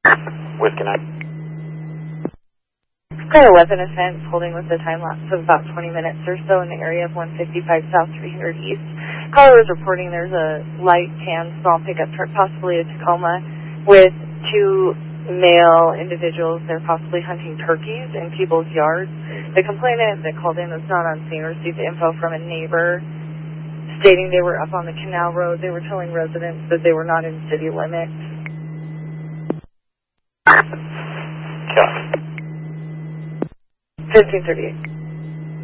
Whiskey 9. Got a weapon offense holding with a time lapse of about 20 minutes or so in the area of 155 South 300 East. Caller was reporting there's a light tan small pickup truck, possibly a Tacoma, with two male individuals. They're possibly hunting turkeys in people's yards. The complainant that called in was not on scene received info from a neighbor stating they were up on the canal road. They were telling residents that they were not in city limits. 1538.